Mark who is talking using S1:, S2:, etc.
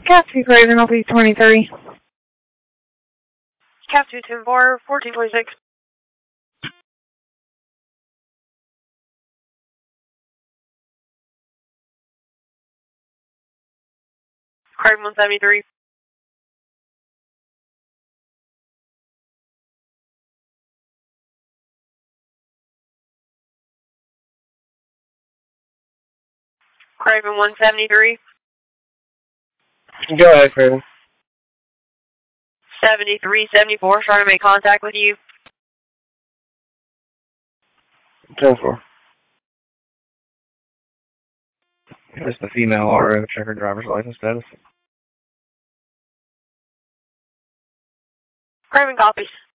S1: Cat 2 Craven, I'll be 23.
S2: Cat 2-10-4, 1426. Craven 173. Craven 173.
S3: Go ahead, Craven.
S2: 7374, trying to make contact with you.
S3: 10-4.
S4: Just the female RO, check her driver's license status.
S2: Craven copies.